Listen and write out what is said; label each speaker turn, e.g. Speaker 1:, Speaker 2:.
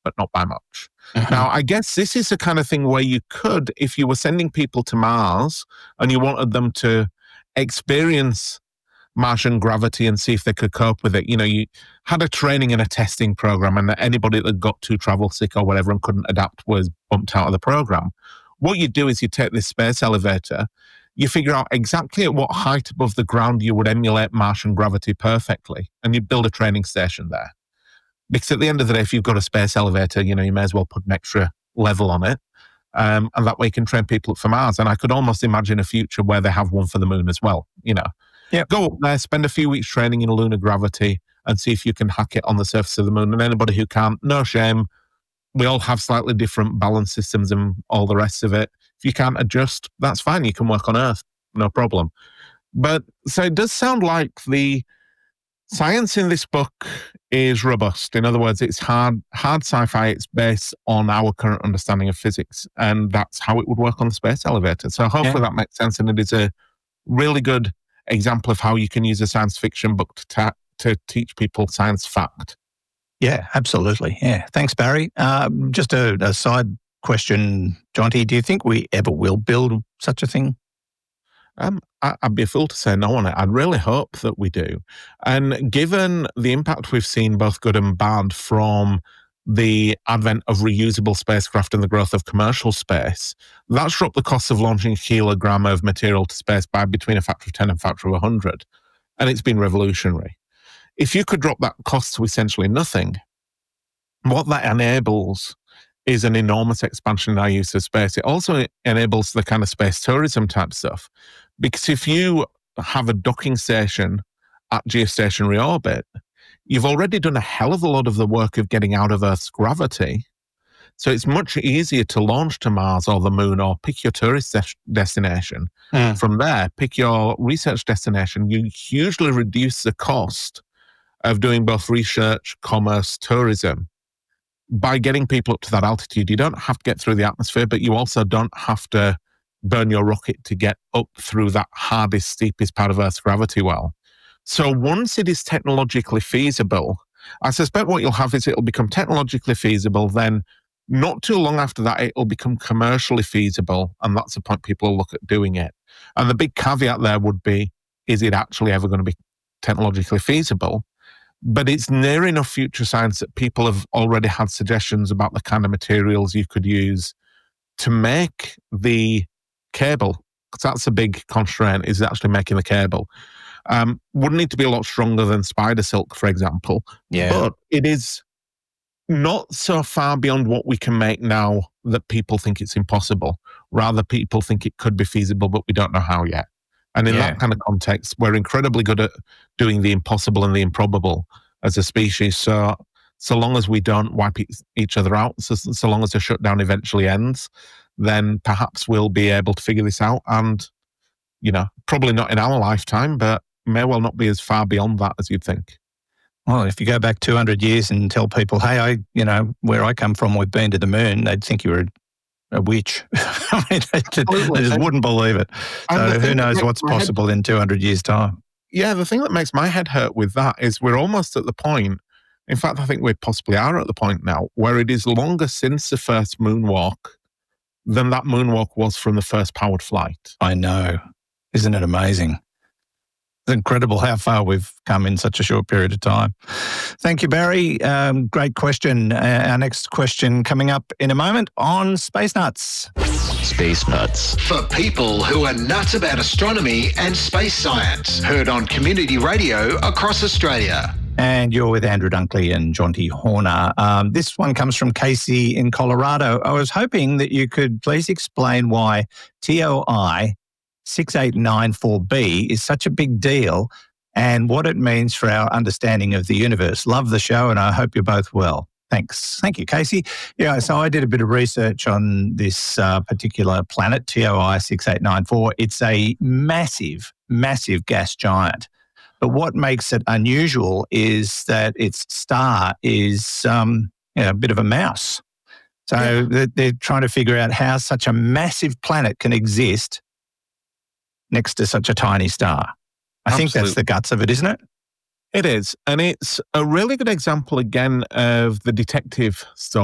Speaker 1: but not by much. Now, I guess this is the kind of thing where you could, if you were sending people to Mars and you wanted them to experience Martian gravity and see if they could cope with it. You had a training and a testing program, and anybody that got too travel sick or whatever and couldn't adapt was bumped out of the program. What you do is you take this space elevator, you figure out exactly at what height above the ground you would emulate Martian gravity perfectly, and you build a training station there. Because at the end of the day, if you've got a space elevator, you may as well put an extra level on it. And that way you can train people up for Mars. And I could almost imagine a future where they have one for the moon as well,
Speaker 2: Yep.
Speaker 1: Go up there, spend a few weeks training in lunar gravity and see if you can hack it on the surface of the moon. And anybody who can't, no shame. We all have slightly different balance systems and all the rest of it. If you can't adjust, that's fine. You can work on Earth, no problem. But so it does sound like the science in this book is robust. In other words, it's hard sci-fi. It's based on our current understanding of physics. And that's how it would work on the space elevator. So hopefully that makes sense. And it is a really good example of how you can use a science fiction book to teach people science fact.
Speaker 2: Yeah, absolutely. Yeah. Thanks, Barry. Just a side question, Jonty. Do you think we ever will build such a thing?
Speaker 1: I'd be a fool to say no on it. I'd really hope that we do. And given the impact we've seen, both good and bad, from the advent of reusable spacecraft and the growth of commercial space, that's dropped the cost of launching a kilogram of material to space by between a factor of 10 and a factor of 100. And it's been revolutionary. If you could drop that cost to essentially nothing, what that enables is an enormous expansion in our use of space. It also enables the kind of space tourism type stuff. Because if you have a docking station at geostationary orbit, you've already done a hell of a lot of the work of getting out of Earth's gravity. So it's much easier to launch to Mars or the moon or pick your tourist destination. From there, pick your research destination. You hugely reduce the cost of doing both research, commerce, tourism by getting people up to that altitude. You don't have to get through the atmosphere, but you also don't have to burn your rocket to get up through that hardest, steepest part of Earth's gravity well. So once it is technologically feasible, I suspect what you'll have is it'll become technologically feasible, then not too long after that, it'll become commercially feasible, and that's the point people will look at doing it. And the big caveat there would be, is it actually ever going to be technologically feasible? But it's near enough future science that people have already had suggestions about the kind of materials you could use to make the cable, because that's a big constraint, is actually making the cable. Would need to be a lot stronger than spider silk, for example.
Speaker 2: Yeah.
Speaker 1: But it is not so far beyond what we can make now that people think it's impossible. Rather, people think it could be feasible, but we don't know how yet. And in that kind of context, we're incredibly good at doing the impossible and the improbable as a species. So long as we don't wipe each other out, so long as the shutdown eventually ends, then perhaps we'll be able to figure this out. And, probably not in our lifetime, but may well not be as far beyond that as you'd think.
Speaker 2: Well, if you go back 200 years and tell people, hey, where I come from, we've been to the moon, they'd think you were a witch. I mean, they just wouldn't believe it. So who knows what's possible in 200 years' time.
Speaker 1: Yeah, the thing that makes my head hurt with that is we're almost at the point, in fact, I think we possibly are at the point now, where it is longer since the first moonwalk than that moonwalk was from the first powered flight.
Speaker 2: I know. Isn't it amazing? It's incredible how far we've come in such a short period of time. Thank you, Barry. Great question. Our next question coming up in a moment on Space Nuts.
Speaker 3: Space Nuts.
Speaker 4: For people who are nuts about astronomy and space science. Heard on community radio across Australia.
Speaker 2: And you're with Andrew Dunkley and Jonty Horner. This one comes from Casey in Colorado. I was hoping that you could please explain why TOI 6894b is such a big deal and what it means for our understanding of the universe. Love the show, and I hope you're both well. Thanks. Thank you, Casey. Yeah, so I did a bit of research on this particular planet, TOI 6894. It's a massive, massive gas giant. But what makes it unusual is that its star is a bit of a mouse. So they're trying to figure out how such a massive planet can exist next to such a tiny star. I think that's the guts of it, isn't it?
Speaker 1: It is. And it's a really good example, again, of the detective story.